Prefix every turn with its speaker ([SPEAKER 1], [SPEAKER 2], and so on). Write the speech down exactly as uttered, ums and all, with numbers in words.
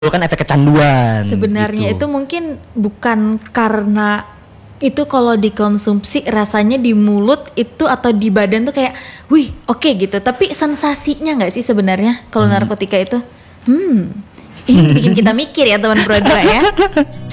[SPEAKER 1] kan efek kecanduan.
[SPEAKER 2] Sebenarnya
[SPEAKER 1] gitu.
[SPEAKER 2] itu mungkin bukan karena itu kalau dikonsumsi rasanya di mulut itu atau di badan tuh kayak wih oke okay gitu, tapi sensasinya nggak sih sebenarnya kalau hmm. narkotika itu hmm ini bikin kita mikir ya teman Prodra ya.